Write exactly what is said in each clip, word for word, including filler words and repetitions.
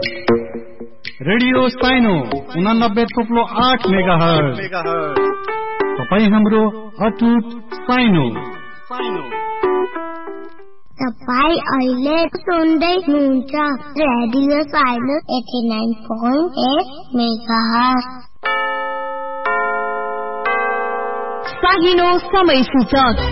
Radio साइनो उनानब्बे थोप्लो आठ मेगा हर्ज। तपाईँ हाम्रो अटुट साइनो। तपाईँ अहिले सुन्दै हुनुहुन्छ रेडियो साइनो eighty nine point at mega hertz. सागिनो समय सूचक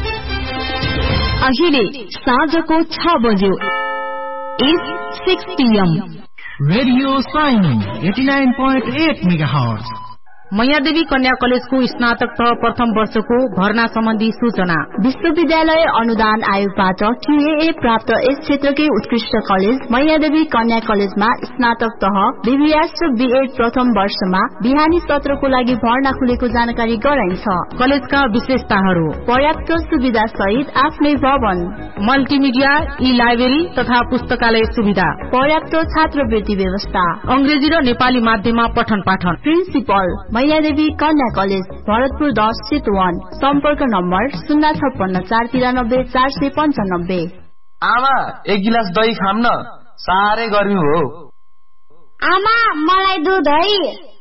अहिले साँझको छ बज्यो। Is six PM. Radio sign eighty nine point at mega hertz. Maiyadevi कन्या कलेजको स्नातक तह प्रथम वर्षको भर्ना सम्बन्धी सूचना। विश्वविद्यालय अनुदान आयोगबाट क्यूए प्राप्त यस क्षेत्रकै उत्कृष्ट कलेज मैयादेवी कन्या कलेजमा स्नातक तह बीबीएस र बीएड प्रथम वर्षमा बिहानी सत्रको लागि भर्ना खुलेको जानकारी गराइन्छ। कलेजका विशेषताहरू: पर्याप्त सुविधा सहित आफ्नै भवन, मल्टिमिडिया, ई लाइब्रेरी तथा पुस्तकालय सुविधा, पर्याप्त छात्रवृत्ति व्यवस्था, अंग्रेजी र नेपाली माध्यममा पठन पाठन। प्रिन्सिपल मैयादेवी कन्या कलेज, भरतपुर दस चितवन। सम्पर्क नम्बर शून्य छप्पन्न चार तिरानब्बे चार सय पञ्चानब्बे। आमा एक गिलास दही खाम न, साह्रै गर्मी हो। आमा मलाई दुध है।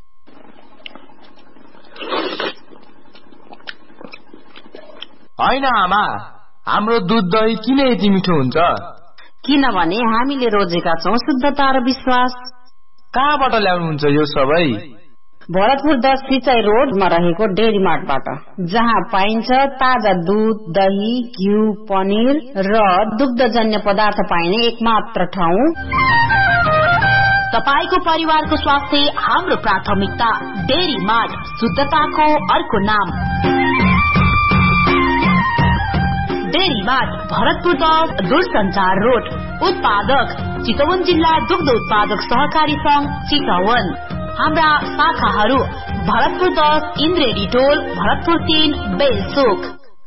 होइन आमा, हाम्रो दुध दही किन यति मिठो हुन्छ? किनभने हामीले रोजेका छौं शुद्धता र विश्वास। कहाँबाट ल्याउनुहुन्छ यो सबै? भरतपुर दस सिंचाई रोडमा रहेको डेरी मार्टबाट, जहाँ पाइन्छ ताजा दूध, दही, घिउ, पनिर र दुग्धजन्य पदार्थ पाइने एकमात्र ठाउँ। तपाईको परिवारको स्वास्थ्य हाम्रो प्राथमिकता। डेरी मार्ट, शुद्धताको अर्को नाम। डेरी मार्ट, भरतपुर दस दूरसञ्चार रोड। उत्पादक चितवन जिल्ला दुग्ध उत्पादक सहकारी संघ चितवन। हाम्रा शाखाहरू भरतपुर दस इन्द्रेडी टोल, भरतपुर तीन बेलचोक।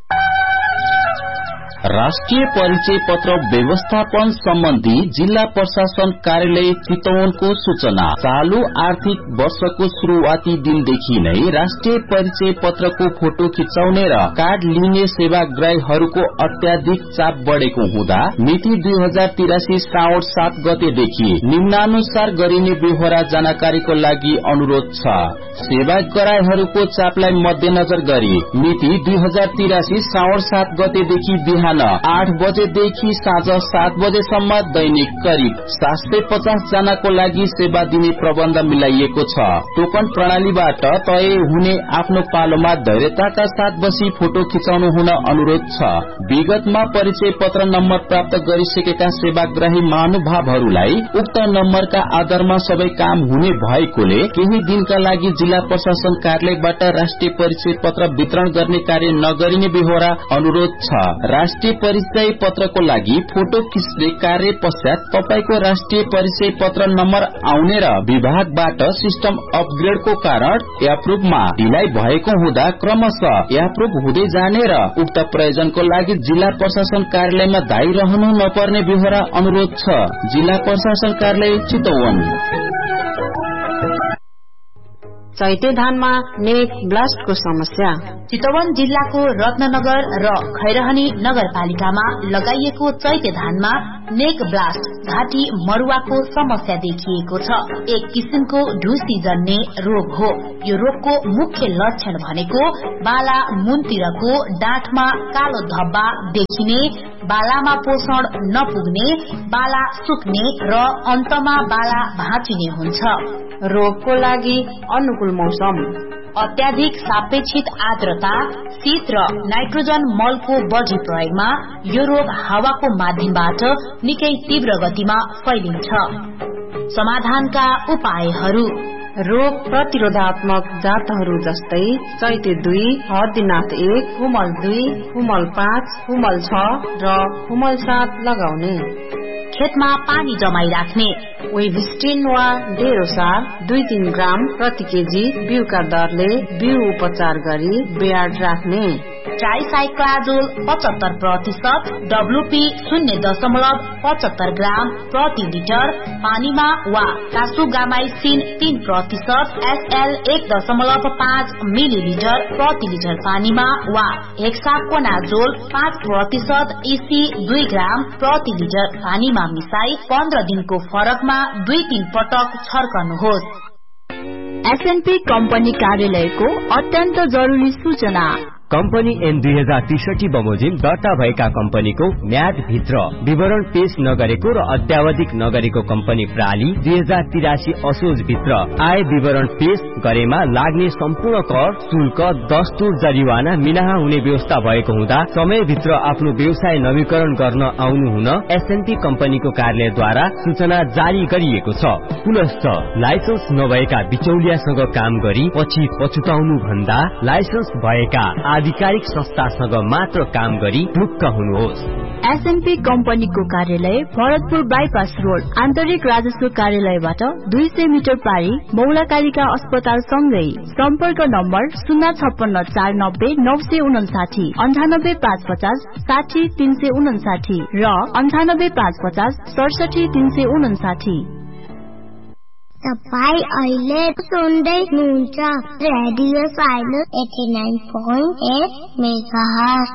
राष्ट्रिय परिचय पत्र व्यवस्थापन सम्बन्धी जिल्ला प्रशासन कार्यालय चितवनको सूचना। चालू आर्थिक वर्षको शुरूआती दिनदेखि नै राष्ट्रिय परिचय पत्रको फोटो खिचाउने र कार्ड लिने सेवाग्राहीहरूको अत्याधिक चाप बढ़ेको हुँदा मिति दुई हजार तिरासी श्रावण सात गतेदेखि निम्नानुसार गरिने बेहोरा जानकारीको लागि अनुरोध छ। सेवाग्राहीहरूको चापलाई मध्यनजर गरी मिति दुई हजार तिरासी श्रावण सात गतेदेखि बिहान आठ बजेदेखि साँझ सात बजेसम्म दैनिक करिब सात सय पचास जनाको लागि सेवा दिने प्रबन्ध मिलाइएको छ। टोकन प्रणालीबाट तय हुने आफ्नो पालोमा धैर्यताका साथ बसी फोटो खिचाउनु हुन अनुरोध छ। विगतमा परिचय पत्र नम्बर प्राप्त गरिसकेका सेवाग्राही महानुभावहरूलाई उक्त नम्बरका आधारमा सबै काम हुने भएकोले केही दिनका लागि जिल्ला प्रशासन कार्यालयबाट राष्ट्रिय परिचय पत्र वितरण गर्ने कार्य नगरिने बेहोरा अनुरोध छ। राष्ट्रिय परिचय पत्रको लागि फोटो खिच्ने कार्य पश्चात तपाईको राष्ट्रिय परिचय पत्र नम्बर आउने र विभागबाट सिस्टम अपग्रेडको कारण एप्रुभमा ढिलाइ भएको हुँदा क्रमशः एप्रुभ हुँदै जाने र उक्त प्रयोजनको लागि जिल्ला प्रशासन कार्यालयमा धाई रहनु नपर्ने बेहोरा अनुरोध छ। जिल्ला प्रशासन कार्यालय चितवन। चैते धानमा नेक ब्लास्टको समस्या। चितवन जिल्लाको रत्ननगर र खैरहनी नगरपालिकामा लगाइएको चैते धानमा नेक ब्लास्ट घाँटी मरुवाको समस्या देखिएको छ। एक किसिमको ढुसी जन्ने रोग हो। यो रोगको मुख्य लक्षण भनेको बाला मुनतिरको डाँठमा कालो धब्बा देखिने, बालामा पोषण नपुग्ने, बाला सुक्ने र अन्तमा बाला भाँचिने हुन्छ। रोगको लागि अनुकूल मौसम, अत्याधिक सापेक्षित आर्द्रता, शीत र नाइट्रोजन मलको बढ़ी प्रयोगमा यो रोग हावाको माध्यमबाट निकै तीव्र गतिमा फैलिन्छ। समाधानका उपायहरू: रोग प्रतिरोधात्मक जातहरू जस्तै चैते दुई, हर्दीनाथ एक, हुमल दुई, हुमल पाँच, हुमल छ र हुमल सात लगाउने। खेतमा पानी जमाई राख्ने। वेभिस्टिन वा डेरोसार दुई तीन ग्राम प्रति केजी बिउका दरले बिउ उपचार गरी बेयाड राख्ने। ट्राइसाइक्लाजोल पचहत्तर प्रतिशत, डब्लुपी शून्य दशमलव पचहत्तर ग्राम प्रति लिटर पानीमा वा कासुगामाइसिन तीन प्रतिशत एसएल एक दशमलव पाँच मिलिलिटर प्रति लिटर पानीमा वा हेक्साकोनाजोल पाँच प्रतिशत इसी दुई ग्राम प्रति लिटर पानीमा मिसाई पन्ध्र दिनको फरकमा दुई तीन पटक छर्कनुहोस्। एसएनपी कम्पनी कार्यालयको अत्यन्त जरुरी सूचना। कम्पनी एन दुई हजार त्रिसठी बमोजिम दर्ता भएका कम्पनीको म्याद भित्र विवरण पेश नगरेको र अत्यावधिक नगरेको कम्पनी प्रणाली दुई हजार तिरासी असोज भित्र आय विवरण पेश गरेमा लाग्ने सम्पूर्ण कर शुल्क दस्तुर जरिवाना मिनाहा हुने व्यवस्था भएको हुँदा समयभित्र आफ्नो व्यवसाय नवीकरण गर्न आउनु हुन एसएनपी कम्पनीको कार्यालयद्वारा सूचना जारी गरिएको छ। पुनश्च लाइसेन्स नभएका बिचौलियासँग काम गरी पछि पछुताउनु भन्दा लाइसेन्स भएका आधिकारिक संस्थासँग मात्र काम गरी ढुक्क हुनुहोस्। एसएनपी कम्पनीको कार्यालय भरतपुर बाइपास रोड आन्तरिक राजस्व कार्यालयबाट दुई सय मिटर पारी मौलाकालिका अस्पताल सँगै। सम्पर्क नम्बर शून्य छप्पन्न चार नब्बे नौ सय उनासाठी अन्ठानब्बे पाँच पचास साठी तीन सय उनासाठी र अन्ठानब्बे पाँच पचास सडसठी तीन सय उनासाठी। तपाई अहिले सुन्दै हुनुहुन्छ radio silence eighty nine point at megahertz.